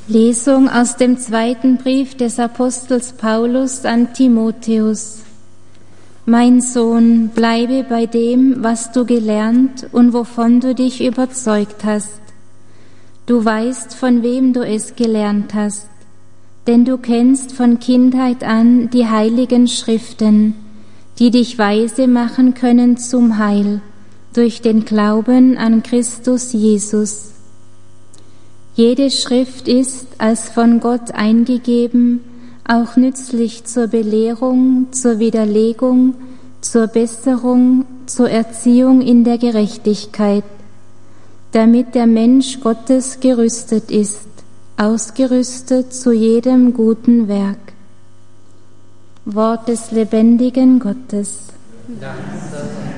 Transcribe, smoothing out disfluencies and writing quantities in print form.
Lesung aus dem zweiten Brief des Apostels Paulus an Timotheus. Mein Sohn, bleibe bei dem, was du gelernt und wovon du dich überzeugt hast. Du weißt, von wem du es gelernt hast, denn du kennst von Kindheit an die heiligen Schriften, die dich weise machen können zum Heil, durch den Glauben an Christus Jesus. Jede Schrift ist als von Gott eingegeben, auch nützlich zur Belehrung, zur Widerlegung, zur Besserung, zur Erziehung in der Gerechtigkeit, damit der Mensch Gottes gerüstet ist, ausgerüstet zu jedem guten Werk. Wort des lebendigen Gottes. Dank sei